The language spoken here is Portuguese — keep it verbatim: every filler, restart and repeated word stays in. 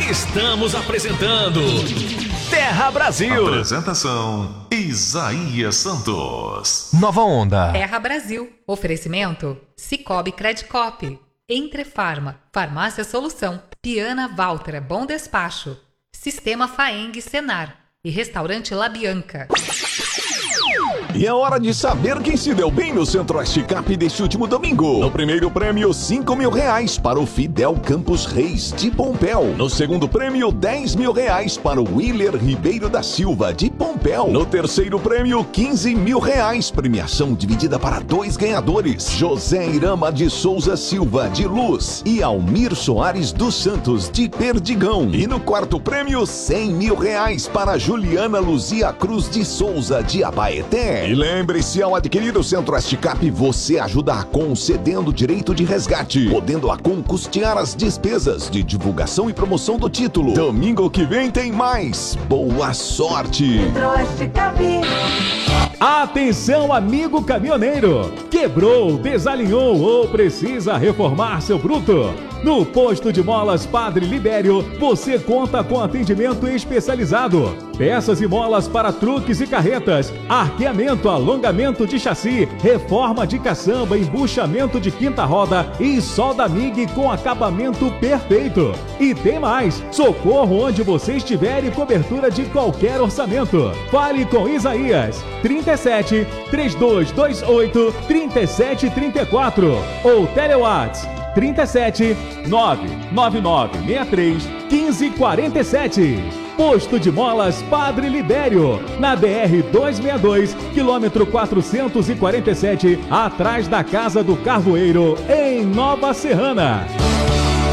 Estamos apresentando Terra Brasil. Apresentação Isaías Santos. Nova Onda. Terra Brasil. Oferecimento Cicobi Credicop. Entrefarma. Farmácia Solução. Piana Valtra. Bom Despacho. Sistema Faeng Senar. E Restaurante La Bianca. E é hora de saber quem se deu bem no Centro-Oeste Cap deste último domingo. No primeiro prêmio, cinco mil reais para o Fidel Campos Reis, de Pompéu. No segundo prêmio, dez mil reais para o Willer Ribeiro da Silva, de Pompéu. No terceiro prêmio, quinze mil reais. Premiação dividida para dois ganhadores: José Irama de Souza Silva, de Luz, e Almir Soares dos Santos, de Perdigão. E no quarto prêmio, cem mil reais para Juliana Luzia Cruz de Souza, de Abaeté. E lembre-se, ao adquirir o Centro-Oeste Cap, você ajuda a concedendo direito de resgate, podendo a com custear as despesas de divulgação e promoção do título. Domingo que vem tem mais. Boa sorte! Centro-Oeste Cap. Atenção, amigo caminhoneiro! Quebrou, desalinhou ou precisa reformar seu bruto? No Posto de Molas Padre Libério, você conta com atendimento especializado. Peças e molas para truques e carretas, arqueamento, alongamento de chassi, reforma de caçamba, embuchamento de quinta roda e solda M I G com acabamento perfeito. E tem mais, socorro onde você estiver e cobertura de qualquer orçamento. Fale com Isaías, trinta e sete, trinta e dois vinte e oito, trinta e sete trinta e quatro ou Telewatts trinta e sete, nove nove nove seis três, um cinco quatro sete. Posto de Molas Padre Libério, na B R duzentos e sessenta e dois, quilômetro quatrocentos e quarenta e sete, atrás da Casa do Carvoeiro, em Nova Serrana.